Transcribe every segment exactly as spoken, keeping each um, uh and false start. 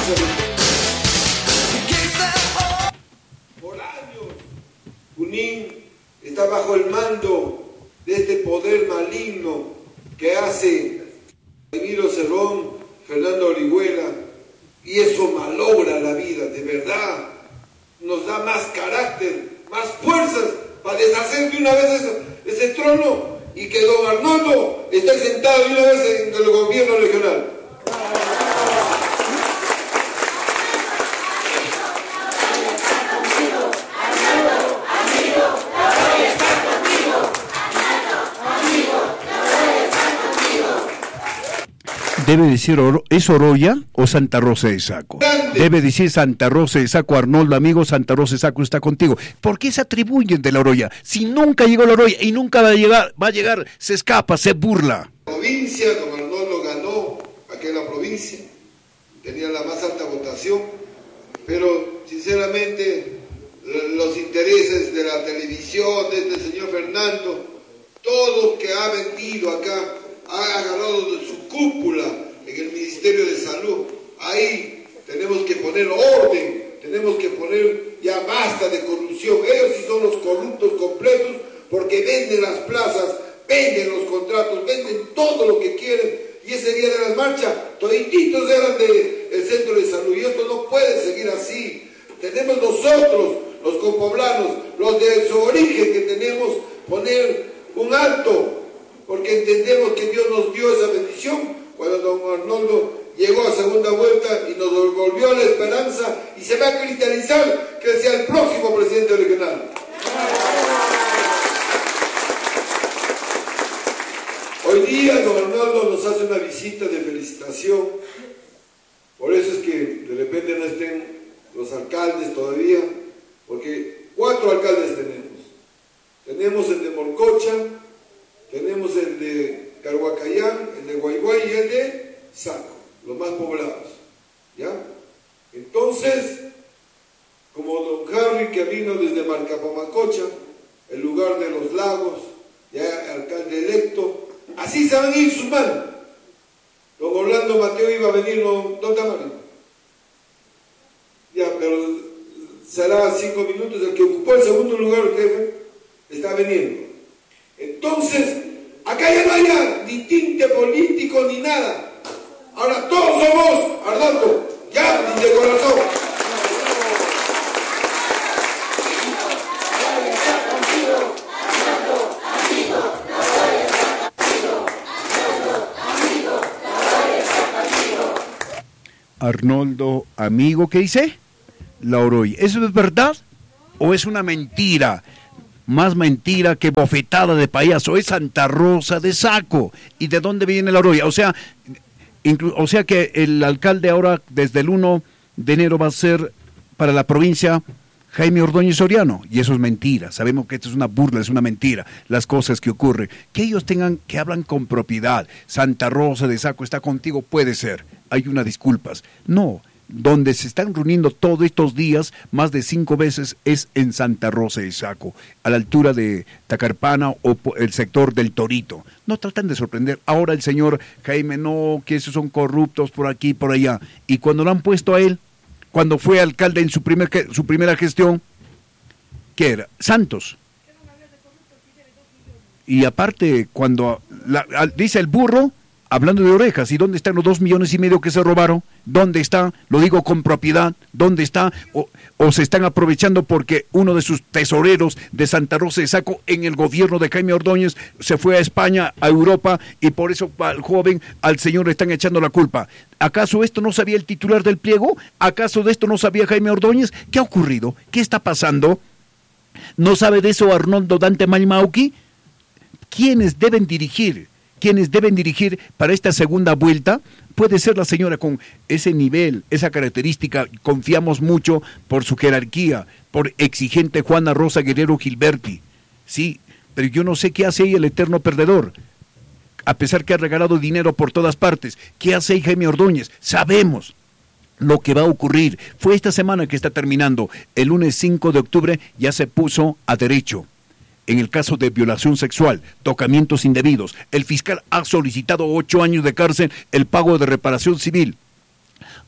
Por años, Junín está bajo el mando de este poder maligno que hace Emilio Cerrón, Fernando Orihuela, y eso malogra la vida, de verdad. Nos da más carácter, más fuerzas para deshacer de una vez ese, ese trono y que don Arnoldo esté sentado de una vez en el gobierno regional. Debe decir, ¿es Oroya o Santa Rosa de Saco? Debe decir Santa Rosa de Saco, Arnoldo, amigo, Santa Rosa de Saco está contigo. ¿Por qué se atribuyen de la Oroya? Si nunca llegó la Oroya y nunca va a llegar, va a llegar, se escapa, se burla. La provincia, don Arnoldo ganó aquí en la provincia, tenía la más alta votación, pero sinceramente los intereses de la televisión, de este señor Fernando, todo lo que ha vendido acá, ha agarrado de su cúpula en el Ministerio de Salud. Ahí tenemos que poner orden, tenemos que poner ya basta de corrupción. Ellos sí son los corruptos completos porque venden las plazas, venden los contratos, venden todo lo que quieren. Y ese día de las marchas, todititos eran del centro de salud. Y esto no puede seguir así. Tenemos nosotros, los compoblanos, los de su origen, que tenemos poner un alto, porque entendemos que Dios nos dio esa bendición cuando don Arnoldo llegó a segunda vuelta y nos devolvió la esperanza y se va a cristalizar que sea el próximo presidente regional. Hoy día don Arnoldo nos hace una visita de felicitación, por eso es que de repente no estén los alcaldes todavía, porque cuatro alcaldes tenemos. Tenemos el de Morcocha, tenemos el de Carhuacayán, el de Guayguay y el de Saco, los más poblados, ¿ya? Entonces, como don Harry, que vino desde Marcapamacocha, el lugar de los lagos, ya alcalde electo, así se van a ir sumando. Don Orlando Mateo iba a venir, don, don Tamario. Ya, pero será cinco minutos, el que ocupó el segundo lugar, jefe, está veniendo. Entonces, acá ya no haya ni tinte político ni nada. Ahora todos somos Arnoldo, ya, ni de corazón. Arnoldo, amigo, ¿qué dice? La Oroya. ¿Eso es verdad o es una mentira? Más mentira que bofetada de payaso, es Santa Rosa de Saco. ¿Y de dónde viene la Oroya? O sea, inclu- o sea que el alcalde ahora, desde el primero de enero, va a ser para la provincia Jaime Ordóñez Soriano. Y eso es mentira. Sabemos que esto es una burla, es una mentira, las cosas que ocurren. Que ellos tengan, que hablan con propiedad. Santa Rosa de Saco está contigo, puede ser. Hay unas disculpas. No. Donde se están reuniendo todos estos días, más de cinco veces, es en Santa Rosa de Saco, a la altura de Tacarpana o el sector del Torito. No tratan de sorprender. Ahora el señor Jaime, no, que esos son corruptos por aquí y por allá. Y cuando lo han puesto a él, cuando fue alcalde en su, primer, su primera gestión, ¿qué era? Santos. Y aparte, cuando la, dice el burro, hablando de orejas, ¿y dónde están los dos millones y medio que se robaron? ¿Dónde está? Lo digo con propiedad. ¿Dónde está? O, o se están aprovechando porque uno de sus tesoreros de Santa Rosa de Saco en el gobierno de Jaime Ordóñez se fue a España, a Europa, y por eso al joven, al señor le están echando la culpa. ¿Acaso esto no sabía el titular del pliego? ¿Acaso de esto no sabía Jaime Ordóñez? ¿Qué ha ocurrido? ¿Qué está pasando? ¿No sabe de eso Arnoldo Dante Malmauqui? ¿Quiénes deben dirigir? Quienes deben dirigir para esta segunda vuelta, puede ser la señora con ese nivel, esa característica, confiamos mucho por su jerarquía, por exigente Juana Rosa Guerrero Gilberti, sí, pero yo no sé qué hace ahí el eterno perdedor, a pesar que ha regalado dinero por todas partes. ¿Qué hace ahí Jaime Ordóñez? Sabemos lo que va a ocurrir. Fue esta semana que está terminando, el lunes cinco de octubre ya se puso a derecho. En el caso de violación sexual, tocamientos indebidos, el fiscal ha solicitado ocho años de cárcel, el pago de reparación civil.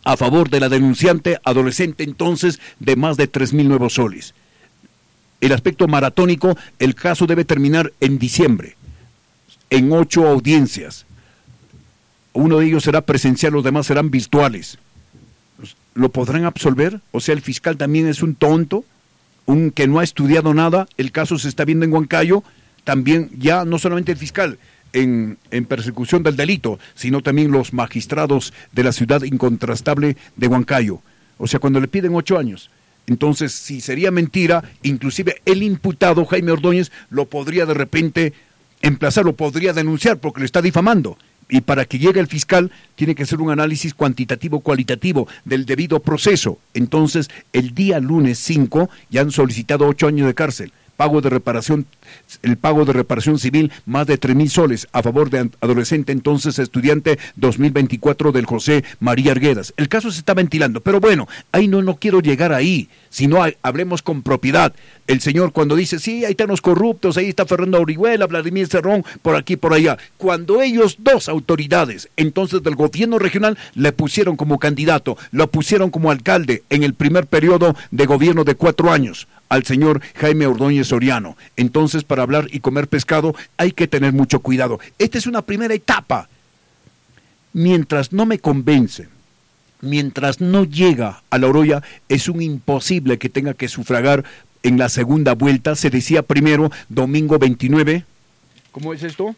a favor de la denunciante adolescente entonces de más de tres mil nuevos soles. El aspecto maratónico, el caso debe terminar en diciembre, en ocho audiencias. Uno de ellos será presencial, los demás serán virtuales. ¿Lo podrán absolver? O sea, el fiscal también es un tonto, un que no ha estudiado nada. El caso se está viendo en Huancayo, también ya no solamente el fiscal en, en persecución del delito, sino también los magistrados de la ciudad incontrastable de Huancayo. O sea, cuando le piden ocho años, entonces si sería mentira, inclusive el imputado Jaime Ordóñez lo podría de repente emplazar, lo podría denunciar porque le está difamando. Y para que llegue el fiscal tiene que hacer un análisis cuantitativo, cualitativo del debido proceso. Entonces, el día lunes cinco ya han solicitado ocho años de cárcel. Pago de reparación, el pago de reparación civil, más de tres mil soles a favor de adolescente, entonces estudiante dos mil veinticuatro del José María Arguedas. El caso se está ventilando, pero bueno, ahí no, no quiero llegar ahí, sino hay, hablemos con propiedad. El señor cuando dice, sí, ahí están los corruptos, ahí está Fernando Orihuela, Vladimir Cerrón, por aquí, por allá. Cuando ellos dos autoridades, entonces del gobierno regional, le pusieron como candidato, lo pusieron como alcalde en el primer periodo de gobierno de cuatro años, al señor Jaime Ordóñez Soriano. Entonces, para hablar y comer pescado hay que tener mucho cuidado. Esta es una primera etapa. Mientras no me convence, mientras no llega a la Oroya, es un imposible que tenga que sufragar en la segunda vuelta. Se decía primero, domingo veintinueve. ¿Cómo es esto?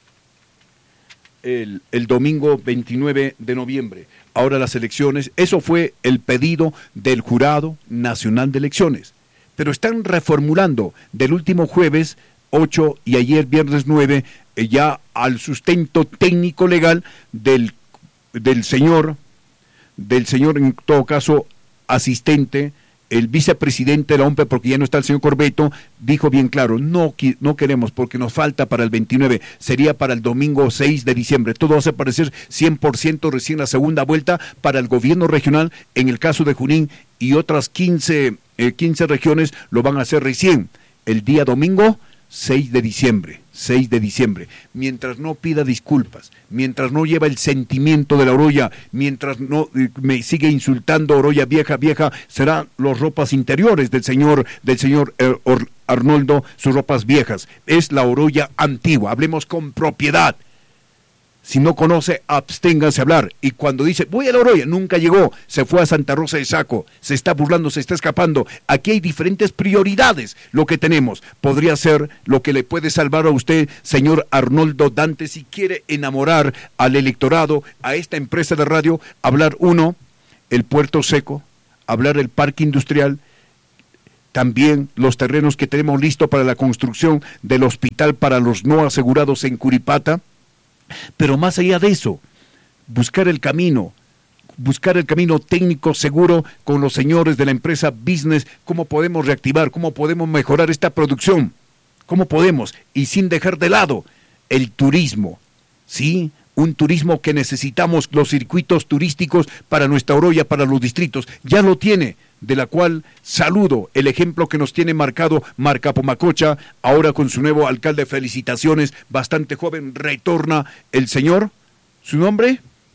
El, el domingo veintinueve de noviembre. Ahora las elecciones, eso fue el pedido del Jurado Nacional de Elecciones. Pero están reformulando del último jueves ocho y ayer viernes nueve eh, ya al sustento técnico legal del, del señor, del señor en todo caso asistente, el vicepresidente de la O M P E, porque ya no está el señor Corbeto, dijo bien claro, no, no queremos porque nos falta para el veintinueve, sería para el domingo seis de diciembre, todo hace parecer cien por ciento recién la segunda vuelta para el gobierno regional, en el caso de Junín y otras quince, eh, quince regiones lo van a hacer recién, el día domingo seis de diciembre, seis de diciembre, mientras no pida disculpas, mientras no lleva el sentimiento de la Oroya, mientras no eh, me sigue insultando Oroya vieja, vieja, serán las ropas interiores del señor, del señor eh, Or, Arnoldo, sus ropas viejas, es la Oroya antigua, hablemos con propiedad. Si no conoce, absténgase a hablar. Y cuando dice, voy a la Oroya, nunca llegó, se fue a Santa Rosa de Saco, se está burlando, se está escapando. Aquí hay diferentes prioridades. Lo que tenemos podría ser lo que le puede salvar a usted, señor Arnoldo Dante, si quiere enamorar al electorado, a esta empresa de radio, hablar uno, el puerto seco, hablar el parque industrial, también los terrenos que tenemos listos para la construcción del hospital para los no asegurados en Curipata. Pero más allá de eso, buscar el camino, buscar el camino técnico seguro con los señores de la empresa Business, cómo podemos reactivar, cómo podemos mejorar esta producción, cómo podemos, y sin dejar de lado el turismo, ¿sí? Un turismo que necesitamos, los circuitos turísticos para nuestra Oroya, para los distritos, ya lo tiene, de la cual saludo el ejemplo que nos tiene marcado Marca Pomacocha, ahora con su nuevo alcalde, felicitaciones, bastante joven, retorna el señor, ¿su nombre?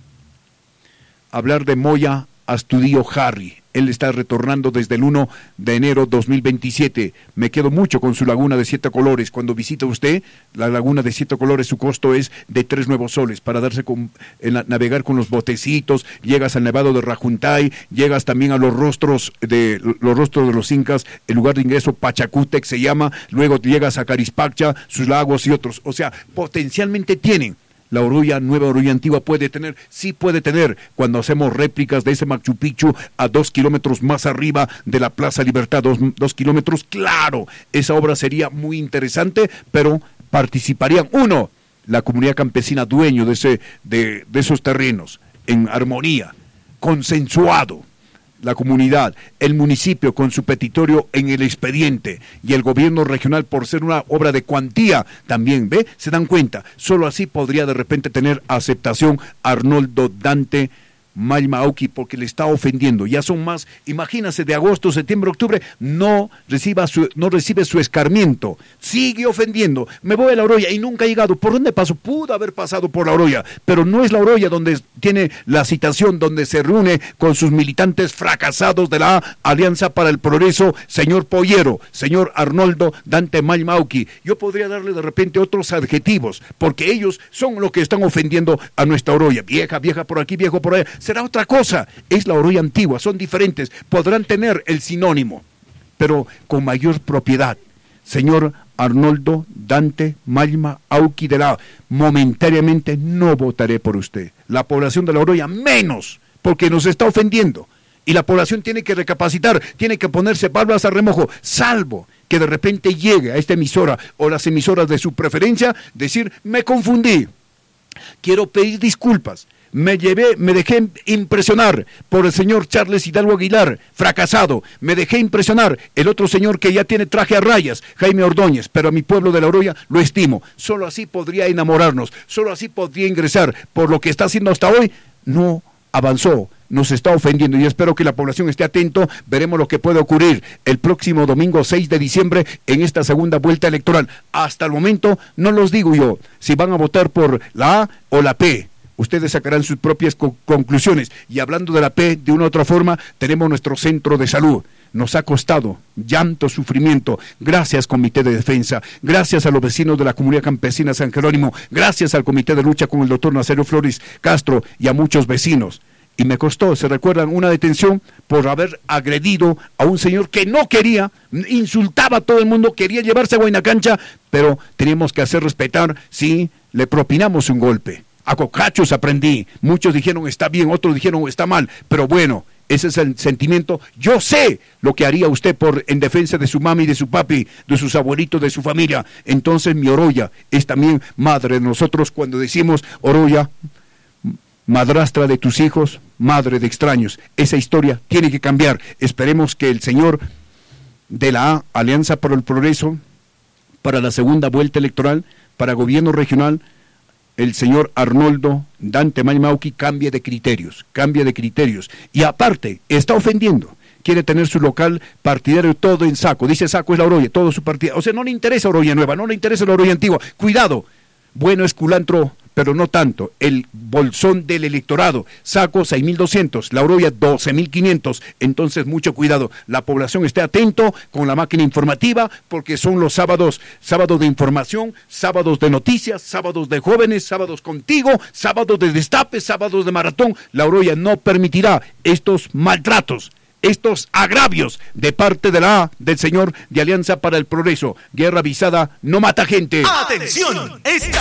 Hablar de Moya Astudillo Harry, él está retornando desde el uno de enero dos mil veintisiete, me quedo mucho con su laguna de siete colores, cuando visita usted la laguna de siete colores su costo es de tres nuevos soles, para darse con, en la, navegar con los botecitos, llegas al Nevado de Rajuntay, llegas también a los rostros de los rostros de los incas, el lugar de ingreso Pachacútec se llama, luego llegas a Carispacha, sus lagos y otros, o sea, potencialmente tienen. La Oroya, nueva Oroya antigua puede tener, sí puede tener, cuando hacemos réplicas de ese Machu Picchu a dos kilómetros más arriba de la Plaza Libertad, dos, dos kilómetros, claro, esa obra sería muy interesante, pero participarían, uno, la comunidad campesina dueño de, ese, de, de esos terrenos, en armonía, consensuado, la comunidad, el municipio con su petitorio en el expediente y el gobierno regional por ser una obra de cuantía también, ¿ve? Se dan cuenta, solo así podría de repente tener aceptación Arnoldo Dante Malma Auki, porque le está ofendiendo. Ya son más, imagínase, de agosto, septiembre, octubre, no, reciba su, no recibe su escarmiento. Sigue ofendiendo. Me voy a La Oroya y nunca he llegado. ¿Por dónde paso? Pudo haber pasado por La Oroya, pero no es La Oroya donde tiene la citación, donde se reúne con sus militantes fracasados de la Alianza para el Progreso, señor Pollero, señor Arnoldo Dante Malma Auki. Yo podría darle de repente otros adjetivos, porque ellos son los que están ofendiendo a nuestra Oroya. Vieja, vieja por aquí, viejo por allá. Será otra cosa. Es la Oroya antigua, son diferentes. Podrán tener el sinónimo, pero con mayor propiedad. Señor Arnoldo Dante Malma Auki de la, momentáneamente no votaré por usted. La población de la Oroya menos, porque nos está ofendiendo. Y la población tiene que recapacitar, tiene que ponerse barbas a remojo, salvo que de repente llegue a esta emisora o las emisoras de su preferencia, decir, me confundí, quiero pedir disculpas. Me llevé, me dejé impresionar por el señor Charles Hidalgo Aguilar, fracasado. Me dejé impresionar el otro señor que ya tiene traje a rayas, Jaime Ordóñez, pero a mi pueblo de La Oroya lo estimo. Solo así podría enamorarnos, solo así podría ingresar. Por lo que está haciendo hasta hoy, no avanzó, nos está ofendiendo, y espero que la población esté atento. Veremos lo que puede ocurrir el próximo domingo seis de diciembre en esta segunda vuelta electoral. Hasta el momento no los digo yo si van a votar por la A o la P. Ustedes sacarán sus propias co- conclusiones. Y hablando de la P, de una u otra forma, tenemos nuestro centro de salud. Nos ha costado llanto, sufrimiento. Gracias, Comité de Defensa. Gracias a los vecinos de la Comunidad Campesina San Jerónimo. Gracias al Comité de Lucha con el doctor Nazario Flores Castro y a muchos vecinos. Y me costó, ¿se recuerdan? Una detención por haber agredido a un señor que no quería, insultaba a todo el mundo, quería llevarse a Huaynacancha, pero teníamos que hacer respetar, sí, le propinamos un golpe. A cocachos aprendí, muchos dijeron está bien, otros dijeron está mal, pero bueno, ese es el sentimiento. Yo sé lo que haría usted por en defensa de su mami, de su papi, de sus abuelitos, de su familia. Entonces mi Oroya es también madre de nosotros. Cuando decimos Oroya, madrastra de tus hijos, madre de extraños, esa historia tiene que cambiar. Esperemos que el señor de la A, Alianza por el Progreso, para la segunda vuelta electoral, para gobierno regional, el señor Arnoldo Dante Malma Auki cambie de criterios, cambie de criterios. Y aparte, está ofendiendo. Quiere tener su local partidario todo en Saco. Dice Saco es la Oroya, todo su partidario. O sea, no le interesa Oroya Nueva, no le interesa la Oroya Antigua. Cuidado, bueno es culantro, pero no tanto. El bolsón del electorado, Saco seis mil doscientos, La Oroya doce mil quinientos. Entonces, mucho cuidado. La población esté atento con la máquina informativa, porque son los sábados, sábados de información, sábados de noticias, sábados de jóvenes, sábados contigo, sábados de destape, sábados de maratón. La Oroya no permitirá estos maltratos, estos agravios de parte de la A, del señor de Alianza para el Progreso. Guerra avisada no mata gente. ¡Atención! Esta